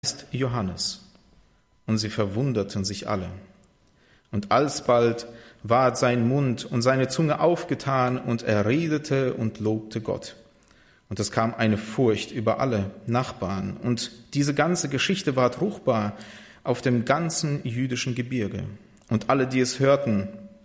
ist Johannes. Und sie verwunderten sich alle. Und alsbald ward sein Mund und seine Zunge aufgetan, und er redete und lobte Gott. Und es kam eine Furcht über alle Nachbarn. Und diese ganze Geschichte ward ruchbar auf dem ganzen jüdischen Gebirge. Und alle, die es hörten,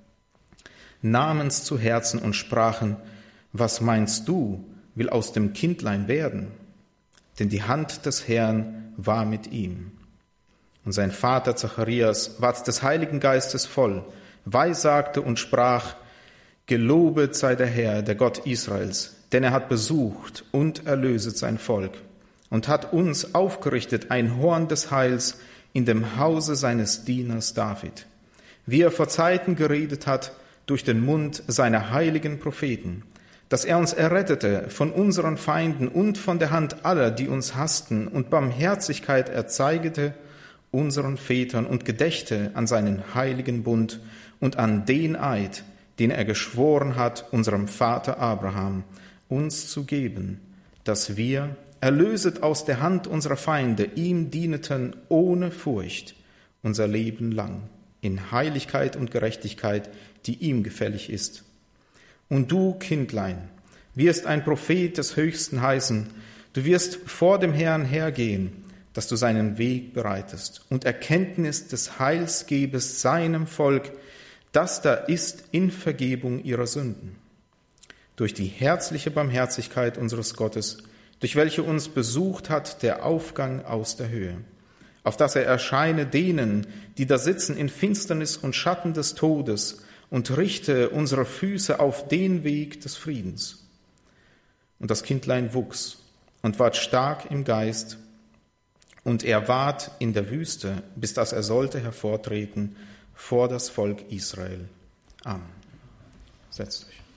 nahmen es zu Herzen und sprachen: Was meinst du, will aus dem Kindlein werden? Denn die Hand des Herrn war mit ihm. Und sein Vater Zacharias ward des Heiligen Geistes voll, weissagte und sprach: Gelobet sei der Herr, der Gott Israels, denn er hat besucht und erlöset sein Volk und hat uns aufgerichtet ein Horn des Heils in dem Hause seines Dieners David, wie er vor Zeiten geredet hat durch den Mund seiner heiligen Propheten, dass er uns errettete von unseren Feinden und von der Hand aller, die uns hassten, und Barmherzigkeit erzeigete unseren Vätern und gedächte an seinen heiligen Bund und an den Eid, den er geschworen hat, unserem Vater Abraham, uns zu geben, dass wir, erlöset aus der Hand unserer Feinde, ihm dieneten ohne Furcht unser Leben lang, in Heiligkeit und Gerechtigkeit, die ihm gefällig ist. Und du, Kindlein, wirst ein Prophet des Höchsten heißen, du wirst vor dem Herrn hergehen, dass du seinen Weg bereitest und Erkenntnis des Heils gebest seinem Volk, das da ist in Vergebung ihrer Sünden. Durch die herzliche Barmherzigkeit unseres Gottes, durch welche uns besucht hat der Aufgang aus der Höhe, auf dass er erscheine denen, die da sitzen in Finsternis und Schatten des Todes, und richte unsere Füße auf den Weg des Friedens. Und das Kindlein wuchs und ward stark im Geist, und er ward in der Wüste, bis dass er sollte hervortreten vor das Volk Israel. Amen. Setzt euch.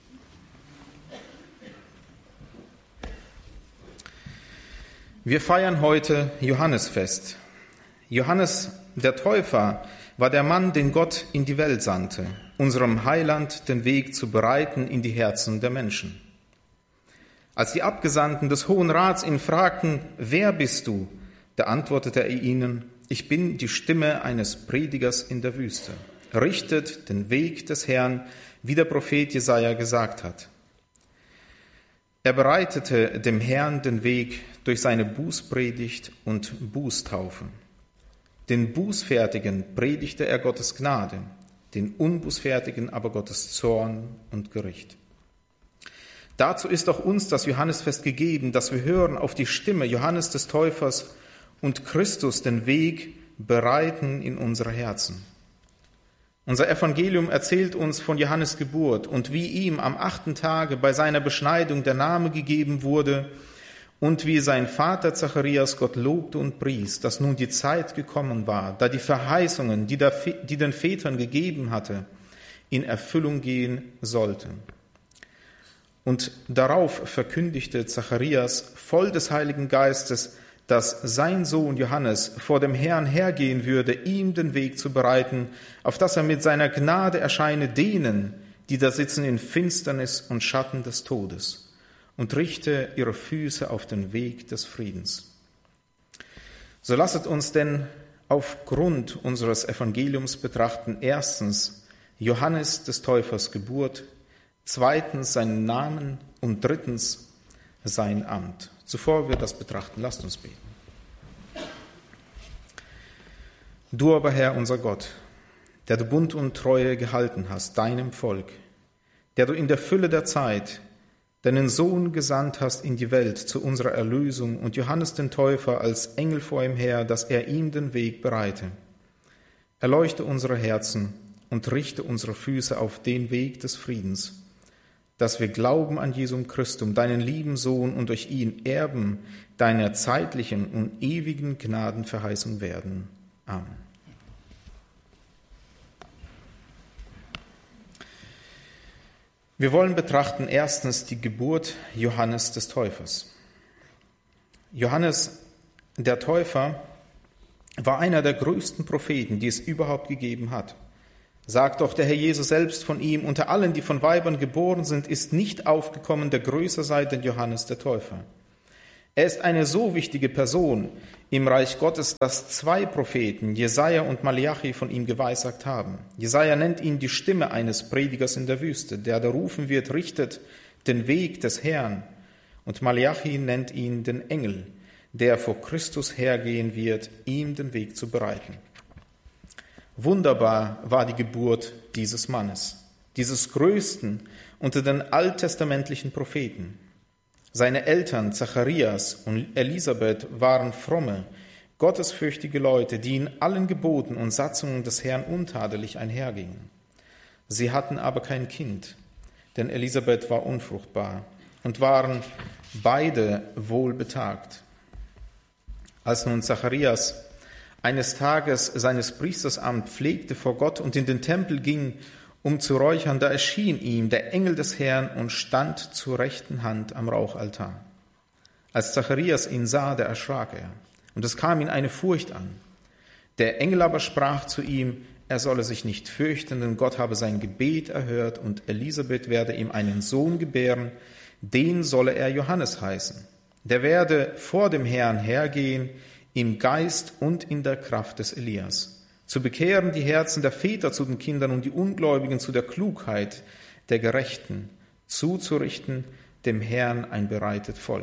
Wir feiern heute Johannesfest. Johannes der Täufer war der Mann, den Gott in die Welt sandte, unserem Heiland den Weg zu bereiten in die Herzen der Menschen. Als die Abgesandten des Hohen Rats ihn fragten: Wer bist du? Da antwortete er ihnen: Ich bin die Stimme eines Predigers in der Wüste. Richtet den Weg des Herrn, wie der Prophet Jesaja gesagt hat. Er bereitete dem Herrn den Weg durch seine Bußpredigt und Bußtaufe. Den Bußfertigen predigte er Gottes Gnade, den Unbußfertigen aber Gottes Zorn und Gericht. Dazu ist auch uns das Johannesfest gegeben, dass wir hören auf die Stimme Johannes des Täufers und Christus den Weg bereiten in unsere Herzen. Unser Evangelium erzählt uns von Johannes Geburt und wie ihm am 8. Tage bei seiner Beschneidung der Name gegeben wurde und wie sein Vater Zacharias Gott lobte und pries, dass nun die Zeit gekommen war, da die Verheißungen, die den Vätern gegeben hatte, in Erfüllung gehen sollten. Und darauf verkündigte Zacharias voll des Heiligen Geistes, dass sein Sohn Johannes vor dem Herrn hergehen würde, ihm den Weg zu bereiten, auf dass er mit seiner Gnade erscheine denen, die da sitzen in Finsternis und Schatten des Todes, und richte ihre Füße auf den Weg des Friedens. So lasset uns denn aufgrund unseres Evangeliums betrachten: erstens Johannes des Täufers Geburt, zweitens seinen Namen und drittens sein Amt. Zuvor wir das betrachten, lasst uns beten. Du aber, Herr, unser Gott, der du Bund und Treue gehalten hast, deinem Volk, der du in der Fülle der Zeit deinen Sohn gesandt hast in die Welt zu unserer Erlösung und Johannes den Täufer als Engel vor ihm her, dass er ihm den Weg bereite. Erleuchte unsere Herzen und richte unsere Füße auf den Weg des Friedens, dass wir glauben an Jesum Christum, deinen lieben Sohn, und durch ihn Erben deiner zeitlichen und ewigen Gnadenverheißung werden. Amen. Wir wollen betrachten erstens die Geburt Johannes des Täufers. Johannes der Täufer war einer der größten Propheten, die es überhaupt gegeben hat. Sagt doch der Herr Jesus selbst von ihm: Unter allen, die von Weibern geboren sind, ist nicht aufgekommen, der größer sei denn Johannes der Täufer. Er ist eine so wichtige Person im Reich Gottes, dass 2 Propheten, Jesaja und Maleachi, von ihm geweissagt haben. Jesaja nennt ihn die Stimme eines Predigers in der Wüste, der da rufen wird, richtet den Weg des Herrn. Und Maleachi nennt ihn den Engel, der vor Christus hergehen wird, ihm den Weg zu bereiten. Wunderbar war die Geburt dieses Mannes, dieses Größten unter den alttestamentlichen Propheten. Seine Eltern Zacharias und Elisabeth waren fromme, gottesfürchtige Leute, die in allen Geboten und Satzungen des Herrn untadelig einhergingen. Sie hatten aber kein Kind, denn Elisabeth war unfruchtbar, und waren beide wohlbetagt. Als nun Zacharias eines Tages seines Priestersamt pflegte vor Gott und in den Tempel ging, um zu räuchern, da erschien ihm der Engel des Herrn und stand zur rechten Hand am Rauchaltar. Als Zacharias ihn sah, da erschrak er, und es kam ihm eine Furcht an. Der Engel aber sprach zu ihm, er solle sich nicht fürchten, denn Gott habe sein Gebet erhört, und Elisabeth werde ihm einen Sohn gebären, den solle er Johannes heißen. Der werde vor dem Herrn hergehen, im Geist und in der Kraft des Elias, zu bekehren die Herzen der Väter zu den Kindern und die Ungläubigen zu der Klugheit der Gerechten, zuzurichten dem Herrn ein bereitet Volk.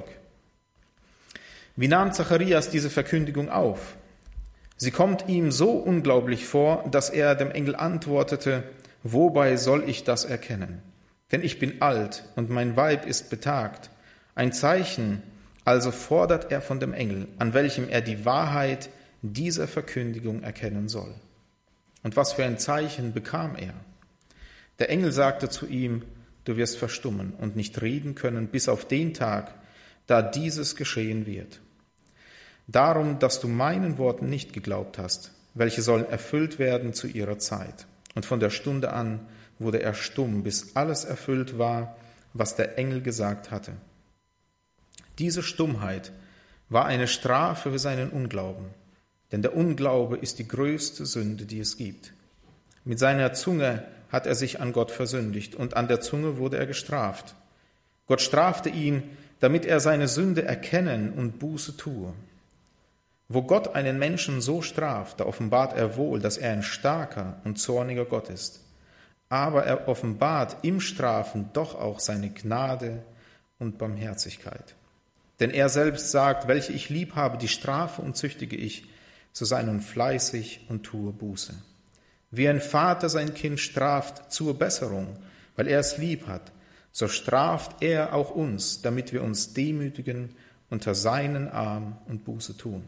Wie nahm Zacharias diese Verkündigung auf? Sie kommt ihm so unglaublich vor, dass er dem Engel antwortete, wobei soll ich das erkennen? Denn ich bin alt und mein Weib ist betagt. Ein Zeichen also fordert er von dem Engel, an welchem er die Wahrheit dieser Verkündigung erkennen soll. Und was für ein Zeichen bekam er? Der Engel sagte zu ihm, du wirst verstummen und nicht reden können bis auf den Tag, da dieses geschehen wird. Darum, dass du meinen Worten nicht geglaubt hast, welche sollen erfüllt werden zu ihrer Zeit. Und von der Stunde an wurde er stumm, bis alles erfüllt war, was der Engel gesagt hatte. Diese Stummheit war eine Strafe für seinen Unglauben, denn der Unglaube ist die größte Sünde, die es gibt. Mit seiner Zunge hat er sich an Gott versündigt und an der Zunge wurde er gestraft. Gott strafte ihn, damit er seine Sünde erkennen und Buße tue. Wo Gott einen Menschen so straft, da offenbart er wohl, dass er ein starker und zorniger Gott ist. Aber er offenbart im Strafen doch auch seine Gnade und Barmherzigkeit. Denn er selbst sagt, welche ich lieb habe, die strafe und züchtige ich, so sei nun fleißig und tue Buße. Wie ein Vater sein Kind straft zur Besserung, weil er es lieb hat, so straft er auch uns, damit wir uns demütigen unter seinen Arm und Buße tun.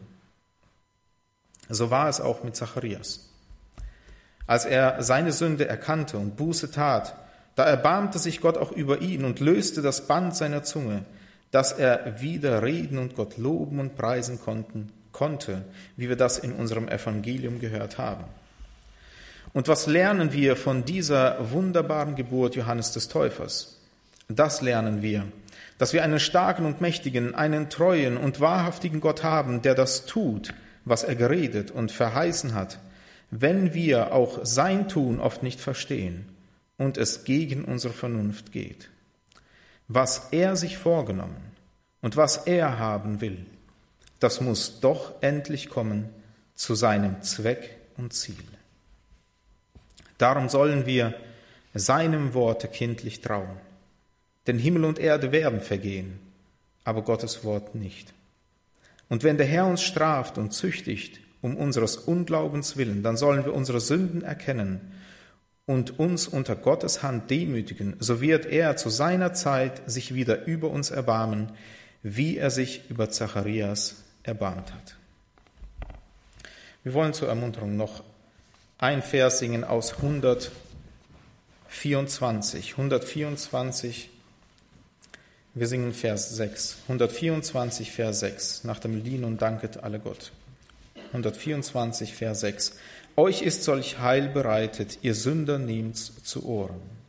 So war es auch mit Zacharias. Als er seine Sünde erkannte und Buße tat, da erbarmte sich Gott auch über ihn und löste das Band seiner Zunge, dass er wieder reden und Gott loben und preisen konnte, wie wir das in unserem Evangelium gehört haben. Und was lernen wir von dieser wunderbaren Geburt Johannes des Täufers? Das lernen wir, dass wir einen starken und mächtigen, einen treuen und wahrhaftigen Gott haben, der das tut, was er geredet und verheißen hat, wenn wir auch sein Tun oft nicht verstehen und es gegen unsere Vernunft geht. Was er sich vorgenommen und was er haben will, das muss doch endlich kommen zu seinem Zweck und Ziel. Darum sollen wir seinem Worte kindlich trauen. Denn Himmel und Erde werden vergehen, aber Gottes Wort nicht. Und wenn der Herr uns straft und züchtigt um unseres Unglaubens willen, dann sollen wir unsere Sünden erkennen und uns unter Gottes Hand demütigen, so wird er zu seiner Zeit sich wieder über uns erbarmen, wie er sich über Zacharias erbarmt hat. Wir wollen zur Ermunterung noch ein Vers singen aus 124. 124, wir singen Vers 6. 124, Vers 6, nach dem Lied und danket alle Gott. 124, Vers 6. Euch ist solch Heil bereitet, ihr Sünder nehmt's zu Ohren.